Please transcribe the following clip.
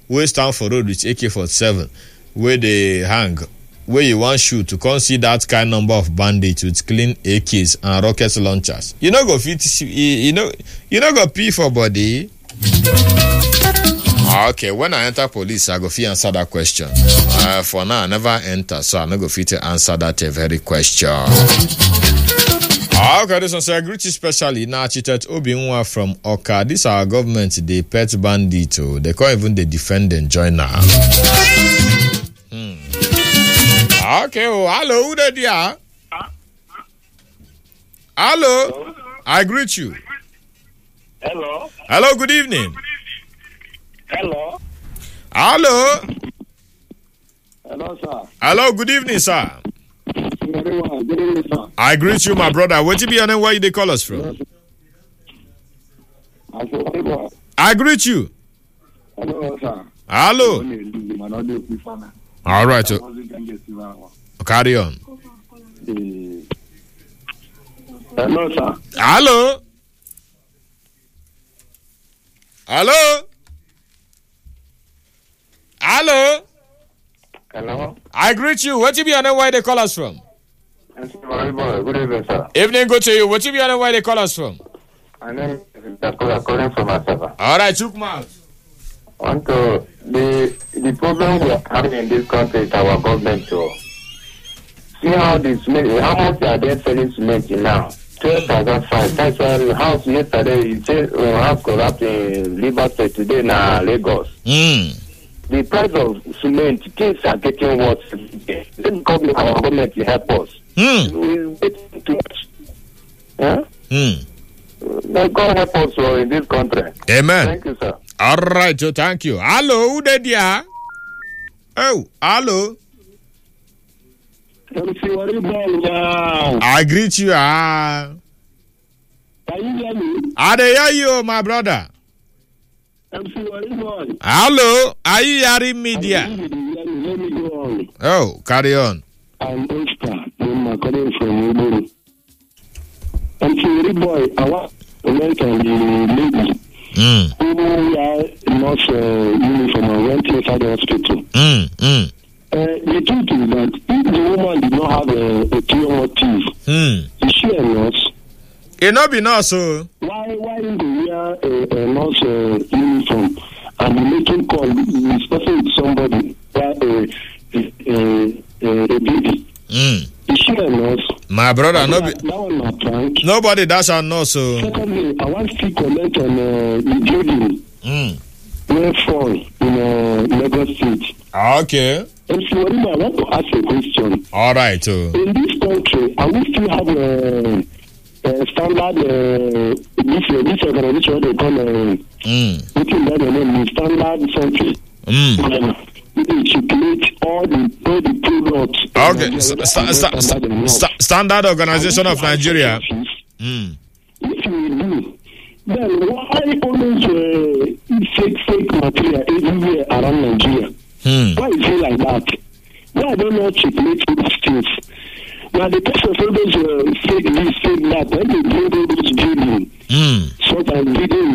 wey stand for road with AK-47 wey dey hang, wey you wan shoot to come see that kind number of bandits with clean AKs and rocket launchers, you no go fit you no go pee for body. Okay, when I enter police, I go fit answer that question. For now, I never enter, so I no go fit answer that very question. Okay, this one say I greet you specially. Now, Architect Obinwa from Oka. This our government, they pet bandit. Oh, they can't even they defend and join now. Okay, oh, hello, who there? Hello, I greet you. Hello. Hello, good evening. Hello. Hello. Hello, sir. Hello, good evening, sir. Good evening, sir. I greet you, my brother. What you be and where you they call us from? I greet you. Hello, sir. Hello. All right. Carry on. Hello, sir. Hello. Hello. Hello. Hello. I greet you. What you be and where they call us from? Good evening, sir. Evening, good to you. What you be and where they call us from? My name is calling from Asaba. All right, Chukma. On to the problem we are having in this country is our government to see how this how much are they selling cement now? 12,500. That's why the house yesterday you say house corrupt in Liverpool today na Lagos. The price of cement, things are getting worse. Let our government to help us. We're getting too much. Yeah? Let God help us in this country. Amen. Thank you, sir. All right, so thank you. Hello, who there? Oh, hello. I greet you. Can you hear me? I hear you, my brother. Hello, are you hearing me, dear? Oh, carry on. I'm Oscar. I'm calling from Uburu. I'm sorry, boy. I want to mention the lady who are not uniform and went inside the hospital. The truth is that if the woman did not have a clear motive, is she a nurse? It not be nurse, so. Why did they wear a nurse uniform and be making call, discussing with somebody, a baby? Is she a nurse? My brother, nobody that's a nurse, so. Secondly, I want to comment on the building where fall in Lagos State. Okay. And so, I want to ask a question. All right. In this country, are we still have standard this organization they call looking at the name standard something. It should create all the products. Okay, Standard Organization of Nigeria. If you do, then why always fake material everywhere around Nigeria? Why is it like that? Why don't not circulate these things? Now the person of always fake this, fake that, when they build all those buildings, so that video